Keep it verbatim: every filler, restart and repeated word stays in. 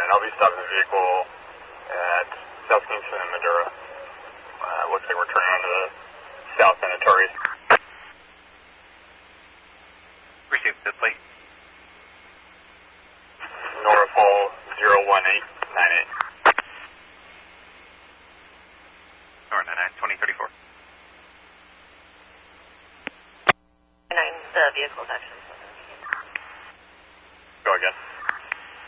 I'll be stopping the vehicle at South Kingston and Madura. Uh, looks like we're turning onto the south end of Torrey's. Received the plate. Norfolk zero one eight nine eight. Nor nine nine, twenty thirty-four. nine, the vehicle's actually